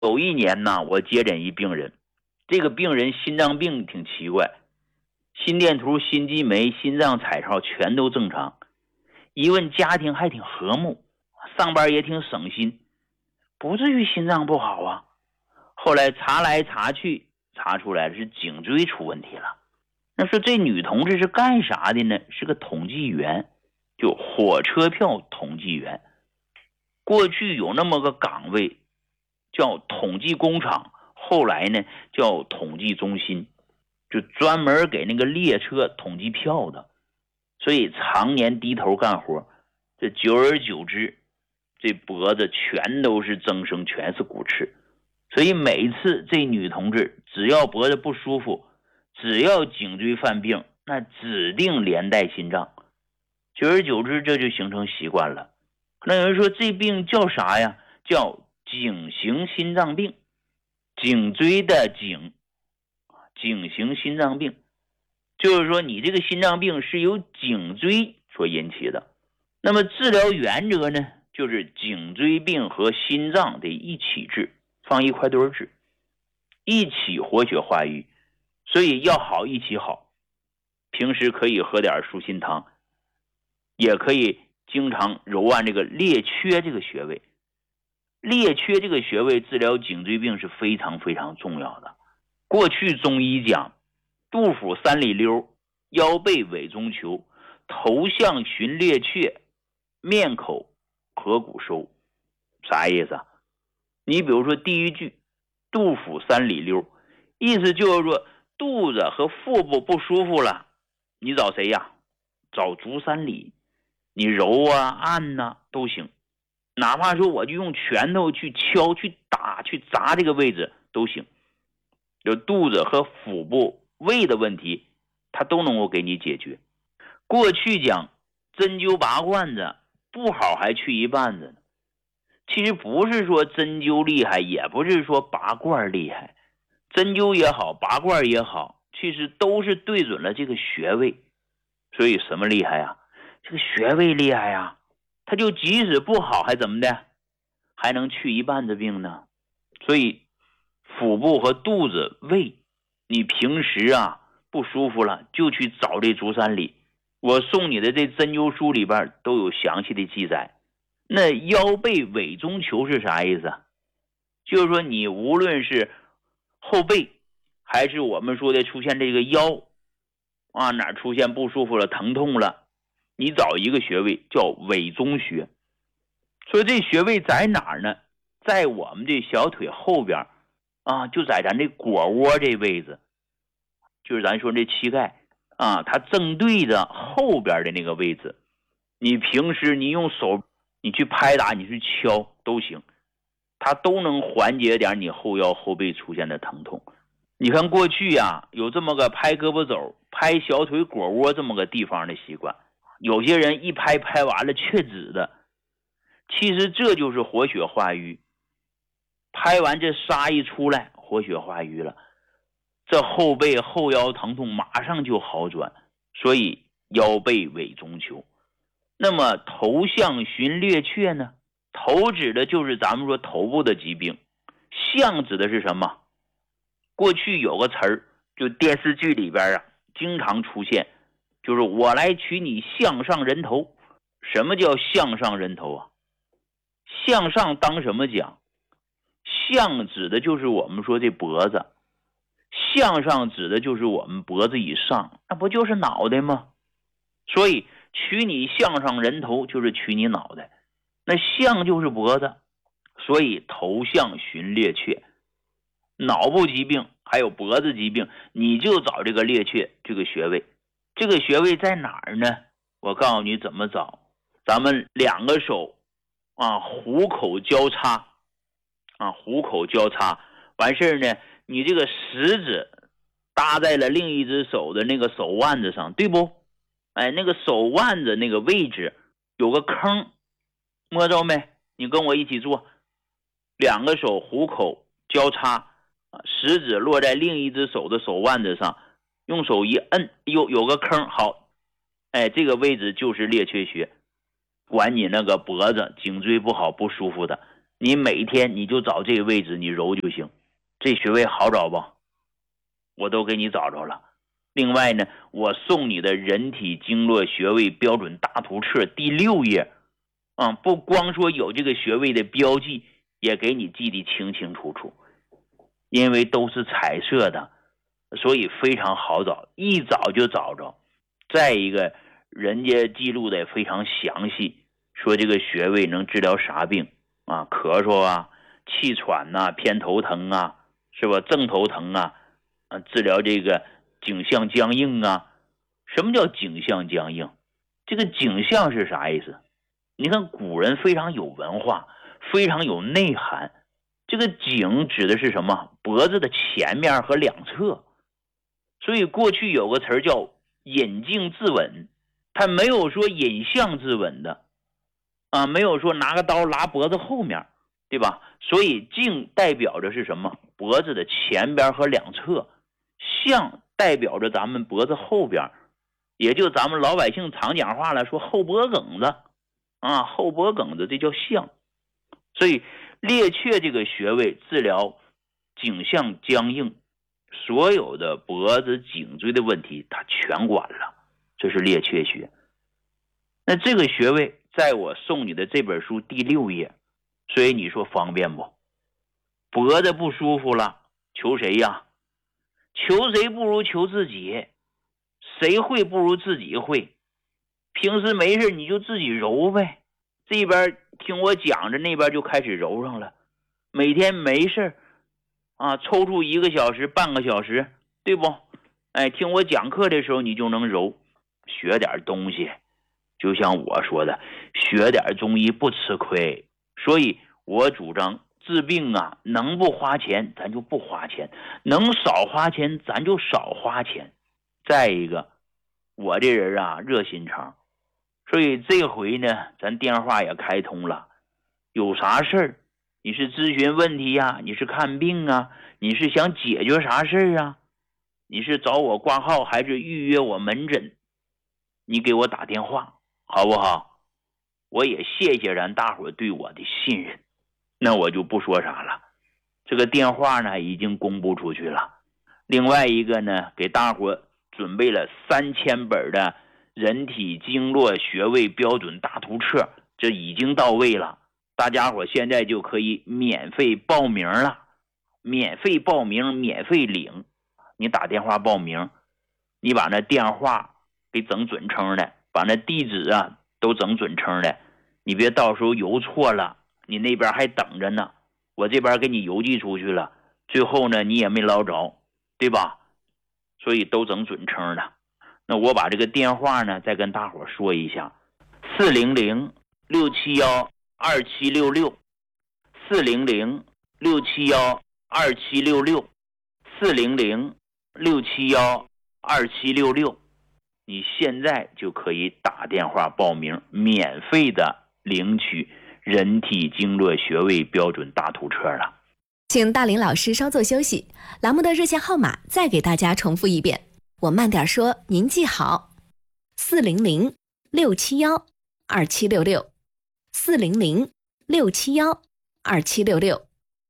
有一年呢，我接诊一病人，这个病人心脏病挺奇怪，心电图、心肌酶、心脏彩超全都正常，一问家庭还挺和睦，上班也挺省心，不至于心脏不好啊。后来查来查去，查出来是颈椎出问题了。那说这女同志是干啥的呢？是个统计员，就火车票统计员。过去有那么个岗位叫统计工厂，后来呢叫统计中心，就专门给那个列车统计票的，所以常年低头干活，这久而久之，这脖子全都是增生，全是骨刺。所以每次这女同志只要脖子不舒服，只要颈椎犯病，那指定连带心脏。久而久之，这就形成习惯了。那有人说这病叫啥呀？叫颈型心脏病，颈椎的颈，颈型心脏病，就是说你这个心脏病是由颈椎所引起的。那么治疗原则呢，就是颈椎病和心脏得一起治，放一块堆治，一起活血化瘀，所以要好一起好。平时可以喝点舒心汤，也可以经常揉按这个列缺这个穴位。列缺这个穴位治疗颈椎病是非常非常重要的。过去中医讲肚腹三里溜，腰背委中求，头项循列缺，面口合谷收。啥意思啊？你比如说第一句肚腹三里溜，意思就是说肚子和腹部不舒服了，你找谁呀？找足三里，你揉啊按啊都行，哪怕说我就用拳头去敲去打去砸这个位置都行。有肚子和腹部胃的问题，它都能够给你解决。过去讲针灸拔罐子不好还去一半子呢，其实不是说针灸厉害，也不是说拔罐厉害，针灸也好拔罐也好，其实都是对准了这个穴位。所以什么厉害呀？这个穴位厉害呀，它就即使不好还怎么的，还能去一半子病呢。所以腹部和肚子胃，你平时啊不舒服了就去找这足三里，我送你的这针灸书里边都有详细的记载。那腰背委中求是啥意思？就是说你无论是后背还是我们说的出现这个腰啊，哪出现不舒服了疼痛了，你找一个穴位叫委中穴。所以这穴位在哪儿呢？在我们这小腿后边啊，就在咱这腘窝这位置，就是咱说这膝盖啊，它正对着后边的那个位置。你平时你用手你去拍打你去敲都行，它都能缓解点你后腰后背出现的疼痛。你看过去啊有这么个拍胳膊肘拍小腿腘窝这么个地方的习惯，有些人一拍拍完了却止的，其实这就是活血化瘀。拍完这痧一出来，活血化瘀了，这后背后腰疼痛马上就好转。所以腰背委中求。那么头项循列缺呢？头指的就是咱们说头部的疾病，项指的是什么？过去有个词儿，就电视剧里边啊经常出现，就是我来取你项上人头。什么叫项上人头啊？向上当什么讲？项指的就是我们说这脖子，向上指的就是我们脖子以上，那不就是脑袋吗？所以取你项上人头就是取你脑袋，那项就是脖子，所以头项循列缺。脑部疾病还有脖子疾病，你就找这个列缺这个穴位。这个穴位在哪儿呢？我告诉你怎么找。咱们两个手啊虎口交叉啊，虎口交叉完事呢，你这个食指搭在了另一只手的那个手腕子上，对不？哎，那个手腕子那个位置有个坑，摸着没？你跟我一起做，两个手虎口交叉，食指落在另一只手的手腕子上，用手一摁，有个坑，好，哎，这个位置就是列缺穴。管你那个脖子颈椎不好不舒服的， 你每天你就找这个位置你揉就行。这穴位好找不？我都给你找着了。另外呢，我送你的人体经络穴位标准大图册第6页不光说有这个穴位的标记，也给你记得清清楚楚。因为都是彩色的，所以非常好找，一找就找着。再一个，人家记录的非常详细，说这个穴位能治疗啥病咳嗽啊、气喘啊、偏头疼啊，是吧？正头疼啊，治疗这个颈项僵硬啊。什么叫颈项僵硬？这个颈项是啥意思？你看古人非常有文化，非常有内涵。这个颈指的是什么？脖子的前面和两侧。所以过去有个词叫引颈自刎，他没有说引项自刎的没有说拿个刀拉脖子后面，对吧？所以颈代表着是什么？脖子的前边和两侧，项代表着咱们脖子后边，也就咱们老百姓常讲话来说后脖梗子后脖梗子，这叫项。所以列雀这个穴位治疗颈项僵硬，所有的脖子颈椎的问题它全管了，这是列雀穴。那这个穴位在我送你的这本书第6页，所以你说方便不？脖子不舒服了，求谁呀？求谁不如求自己，谁会不如自己会。平时没事你就自己揉呗，这边听我讲着，那边就开始揉上了。每天没事抽出1个小时、半个小时，对不？听我讲课的时候你就能揉，学点东西。就像我说的，学点中医不吃亏。所以我主张治病能不花钱咱就不花钱，能少花钱咱就少花钱。再一个，我这人热心肠，所以这回呢咱电话也开通了。有啥事儿，你是咨询问题你是看病你是想解决啥事儿你是找我挂号还是预约我门诊，你给我打电话好不好？我也谢谢咱大伙对我的信任。那我就不说啥了，这个电话呢已经公布出去了。另外一个呢，给大伙准备了3000本的人体经络穴位标准大图册，这已经到位了。大家伙现在就可以免费报名了，免费报名免费领。你打电话报名，你把那电话给整准称的，把那地址都整准称的，你别到时候邮错了，你那边还等着呢，我这边给你邮寄出去了，最后呢你也没捞着，对吧？所以都整准称的。那我把这个电话呢再跟大伙说一下，400-671-2766 400-671-2766 400-671-2766，你现在就可以打电话报名，免费的领取人体经络穴位标准大图册了。 请大林老师稍作休息，栏目的热线号码再给大家重复一遍，我慢点说，您记好：400-671-2766 400-671-2766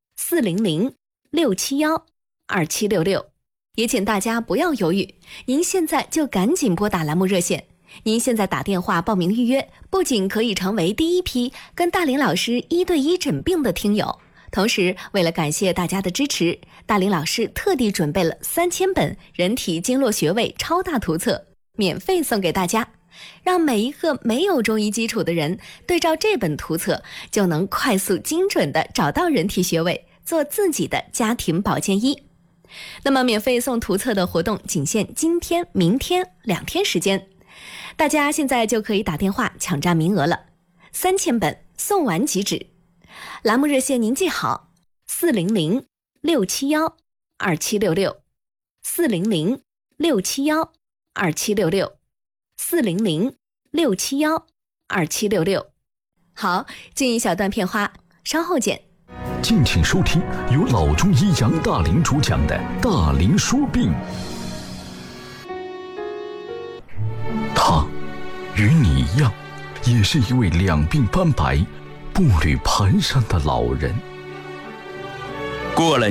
400-671-2766。也请大家不要犹豫，您现在就赶紧拨打栏目热线。您现在打电话报名预约，不仅可以成为第一批跟大林老师1对1诊病的听友，同时为了感谢大家的支持，大林老师特地准备了3000本人体经络穴位超大图册，免费送给大家，让每一个没有中医基础的人对照这本图册，就能快速精准地找到人体穴位，做自己的家庭保健医。那么免费送图册的活动仅限今天、明天2天时间，大家现在就可以打电话抢占名额了，3000本送完即止。栏目热线您记好：400-671-2766 400-671-2766 400-671-2766。好，进一小段片花，稍后见。 敬请收听由老中医杨大林主讲的《大林说病》。他与你一样，也是一位两鬓斑白、 步履蹒跚的老人。 过了